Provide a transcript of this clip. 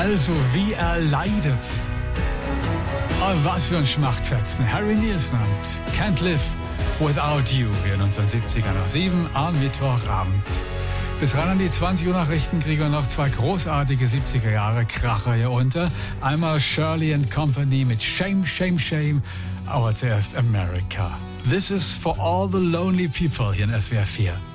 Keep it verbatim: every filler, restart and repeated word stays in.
Also, wie er leidet. Oh, was für ein Schmachtfetzen. Harry Nilsson und Can't Live Without You hier in unseren siebziger nach sieben am Mittwochabend. Bis ran an die zwanzig Uhr Nachrichten kriegen wir noch zwei großartige siebziger Jahre Kracher hier unter. Einmal Shirley and Company mit Shame, Shame, Shame. Aber zuerst America. This is for all the lonely people hier in S W R vier.